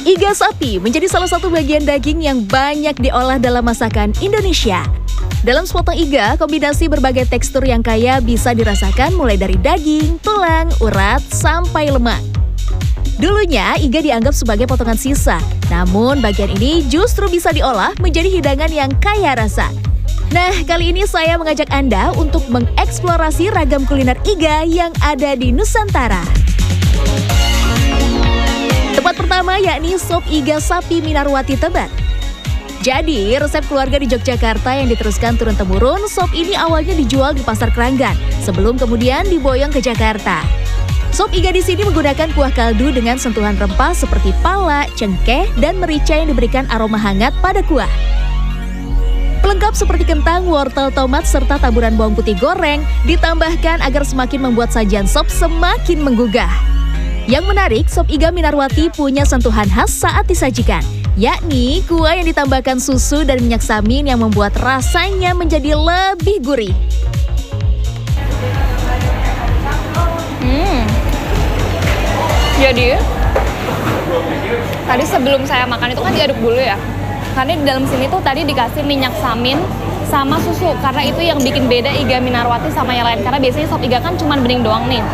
Iga sapi menjadi salah satu bagian daging yang banyak diolah dalam masakan Indonesia. Dalam sepotong iga, kombinasi berbagai tekstur yang kaya bisa dirasakan mulai dari daging, tulang, urat, sampai lemak. Dulunya, iga dianggap sebagai potongan sisa, namun bagian ini justru bisa diolah menjadi hidangan yang kaya rasa. Nah, kali ini saya mengajak Anda untuk mengeksplorasi ragam kuliner iga yang ada di Nusantara. Tempat pertama yakni sop iga sapi Minarwati Tebet. Jadi, resep keluarga di Yogyakarta yang diteruskan turun-temurun, sop ini awalnya dijual di Pasar Keranggan, sebelum kemudian diboyong ke Jakarta. Sop iga di sini menggunakan kuah kaldu dengan sentuhan rempah seperti pala, cengkeh, dan merica yang diberikan aroma hangat pada kuah. Pelengkap seperti kentang, wortel, tomat, serta taburan bawang putih goreng ditambahkan agar semakin membuat sajian sop semakin menggugah. Yang menarik, sop iga Minarwati punya sentuhan khas saat disajikan, yakni kuah yang ditambahkan susu dan minyak samin yang membuat rasanya menjadi lebih gurih. Jadi, tadi sebelum saya makan itu kan diaduk dulu ya. Karena di dalam sini tuh tadi dikasih minyak samin sama susu. Karena itu yang bikin beda iga Minarwati sama yang lain. Karena biasanya sop iga kan cuma bening doang nih.